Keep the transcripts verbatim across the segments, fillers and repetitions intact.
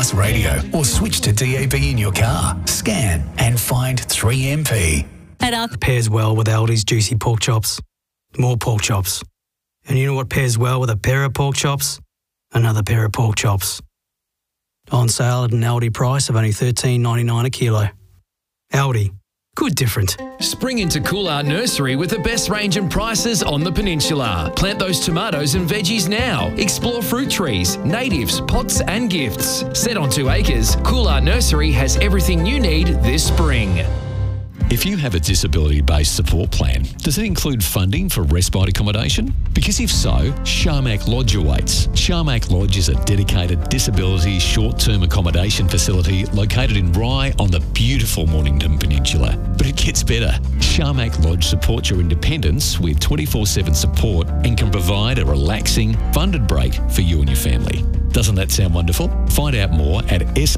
Plus radio or switch to D A B in your car. Scan and find three M P. At our pairs well with Aldi's juicy pork chops. More pork chops. And you know what pairs well with a pair of pork chops? Another pair of pork chops. On sale at an Aldi price of only thirteen ninety-nine a kilo. Aldi. Good different. Spring into Coolart Nursery with the best range and prices on the peninsula. Plant those tomatoes and veggies now. Explore fruit trees, natives, pots and gifts. Set on two acres, Coolart Nursery has everything you need this spring. If you have a disability-based support plan, does it include funding for respite accommodation? Because if so, Sharmac Lodge awaits. Sharmac Lodge is a dedicated disability short-term accommodation facility located in Rye on the beautiful Mornington Peninsula. But it gets better. Sharmac Lodge supports your independence with twenty-four seven support and can provide a relaxing, funded break for you and your family. Doesn't that sound wonderful? Find out more at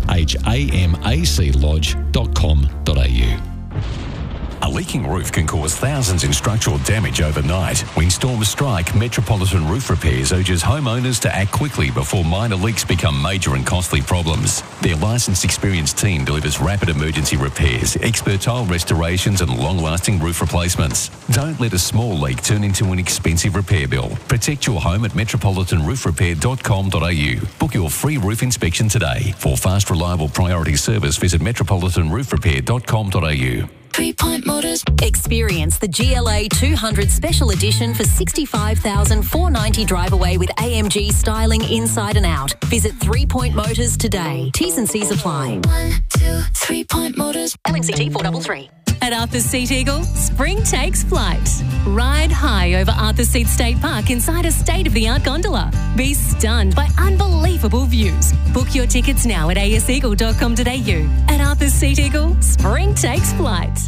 shamac lodge dot com dot a u. A leaking roof can cause thousands in structural damage overnight. When storms strike, Metropolitan Roof Repairs urges homeowners to act quickly before minor leaks become major and costly problems. Their licensed, experienced team delivers rapid emergency repairs, expert tile restorations and long-lasting roof replacements. Don't let a small leak turn into an expensive repair bill. Protect your home at metropolitan roof repair dot com dot a u. Book your free roof inspection today. For fast, reliable priority service, visit metropolitan roof repair dot com dot a u. Three Point Motors. Experience the G L A two hundred Special Edition for sixty-five thousand four hundred ninety dollars drive away with A M G styling inside and out. Visit Three Point Motors today. T's and C's apply. One, two, Three Point Motors. L N C T four three three. At Arthur's Seat Eagle, spring takes flight. Ride high over Arthur's Seat State Park inside a state-of-the-art gondola. Be stunned by unbelievable views. Book your tickets now at a s eagle dot com dot a u. At Arthur's Seat Eagle, spring takes flight.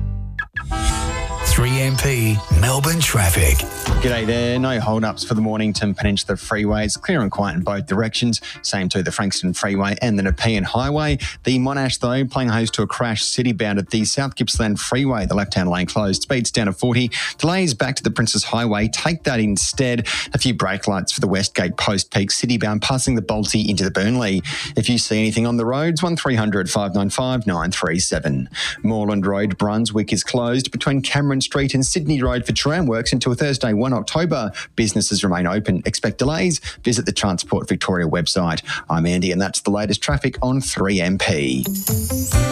three M P Melbourne traffic. G'day there. No hold-ups for the Mornington Peninsula freeways. Clear and quiet in both directions. Same to the Frankston Freeway and the Nepean Highway. The Monash, though, playing host to a crash city-bound at the South Gippsland Freeway. The left-hand lane closed. Speeds down to forty. Delays back to the Princess Highway. Take that instead. A few brake lights for the Westgate post-peak city-bound passing the Balti into the Burnley. If you see anything on the roads, one three hundred five nine five nine three seven. Moreland Road, Brunswick, is closed between Cameron Street and Sydney Road for tramworks until Thursday, the first of October. Businesses remain open. Expect delays? Visit the Transport Victoria website. I'm Andy and that's the latest traffic on three M P.